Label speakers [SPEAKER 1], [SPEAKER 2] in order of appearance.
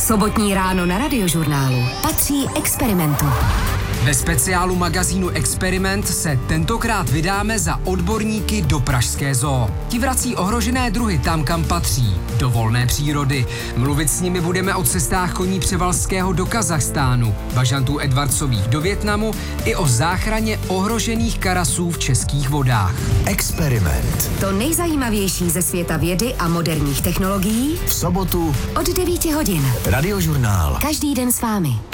[SPEAKER 1] Sobotní ráno na Radiožurnálu patří Experimentu.
[SPEAKER 2] Ve speciálu magazínu Experiment se tentokrát vydáme za odborníky do pražské zoo. Ti vrací ohrožené druhy tam, kam patří, do volné přírody. Mluvit s nimi budeme o cestách koní Převalského do Kazachstánu, bažantů Edwardsových do Vietnamu i o záchraně ohrožených karasů v českých vodách.
[SPEAKER 3] Experiment.
[SPEAKER 1] To nejzajímavější ze světa vědy a moderních technologií
[SPEAKER 3] V sobotu
[SPEAKER 1] od 9 hodin.
[SPEAKER 3] Radiožurnál.
[SPEAKER 1] Každý den s vámi.